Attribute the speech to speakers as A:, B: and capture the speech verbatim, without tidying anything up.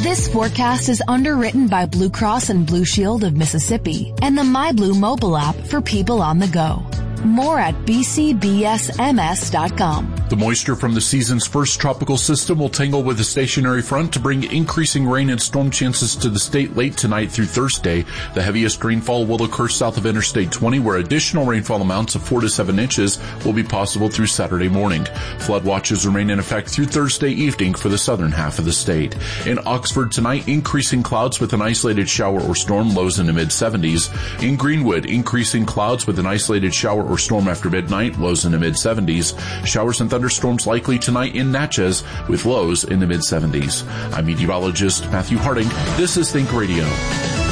A: This forecast is underwritten by Blue Cross and Blue Shield of Mississippi and the MyBlue mobile app for people on the go. More at b c b s m s dot com.
B: The moisture from the season's first tropical system will tangle with a stationary front to bring increasing rain and storm chances to the state late tonight through Thursday. The heaviest rainfall will occur south of Interstate twenty, where additional rainfall amounts of four to seven inches will be possible through Saturday morning. Flood watches remain in effect through Thursday evening for the southern half of the state. In Oxford tonight, increasing clouds with an isolated shower or storm, lows in the mid seventies. In Greenwood, increasing clouds with an isolated shower or storm after midnight, lows in the mid seventies. Showers and thunderstorms likely tonight in Natchez with lows in the mid seventies. I'm meteorologist Matthew Harding. This is Think Radio.